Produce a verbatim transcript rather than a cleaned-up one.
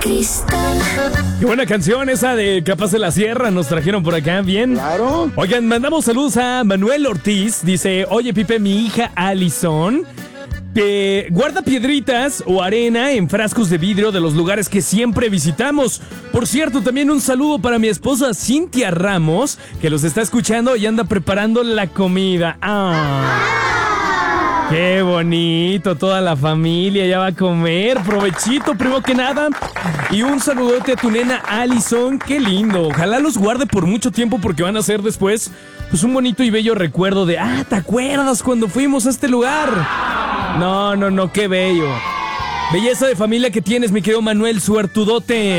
cristal. Qué buena canción esa de Capaz de la Sierra, nos trajeron por acá, bien. Claro. Oigan, mandamos saludos a Manuel Ortiz, dice, oye Pipe, mi hija Alison eh, guarda piedritas o arena en frascos de vidrio de los lugares que siempre visitamos. Por cierto, también un saludo para mi esposa Cintia Ramos, que los está escuchando y anda preparando la comida. ¡Ah! ¡Qué bonito! Toda la familia ya va a comer. Provechito, primero que nada. Y un saludote a tu nena Alison. ¡Qué lindo! Ojalá los guarde por mucho tiempo porque van a ser después pues un bonito y bello recuerdo de ¡ah! ¿Te acuerdas cuando fuimos a este lugar? No, no, no, qué bello. Belleza de familia que tienes, mi querido Manuel, suertudote.